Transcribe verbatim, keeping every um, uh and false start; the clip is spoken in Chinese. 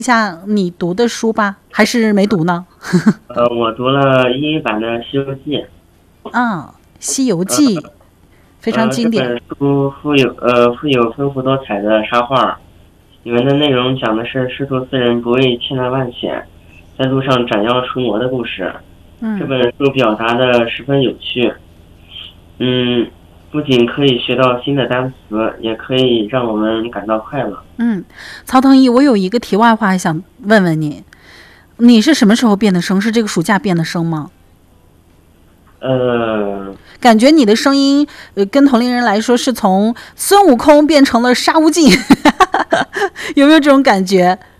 一下你读的书吧，还是没读呢？ 呃，我读了英语版的《西游记》。 啊，《西游记》 呃、 非常经典。 呃、这本书富有呃富有丰富多彩的插画，里面的内容讲的是师徒四人不畏千难万险，在路上斩妖除魔的故事。 嗯， 这本书表达的十分有趣，嗯。不仅可以学到新的单词，也可以让我们感到快乐。 嗯，曹腾毅，我有一个题外话想问问你，你是什么时候变的声？是这个暑假变的声吗？ 呃， 感觉你的声音，呃，跟同龄人来说是从孙悟空变成了沙悟净，有没有这种感觉？